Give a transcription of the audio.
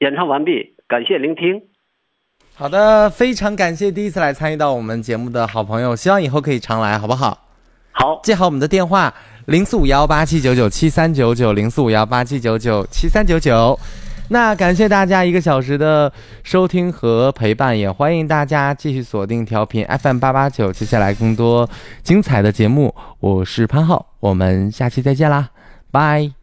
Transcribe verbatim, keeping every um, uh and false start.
演唱完毕，感谢聆听。 好的，非常感谢第一次来参与到我们节目的好朋友，希望以后可以常来，好不好？ 好， 记好我们的电话零四五幺八七九九七三九九零四五幺八七九九七三九九。那感谢大家一个小时的收听和陪伴，也欢迎大家继续锁定调频 F M 八八九，接下来更多精彩的节目。我是潘浩，我们下期再见啦，拜。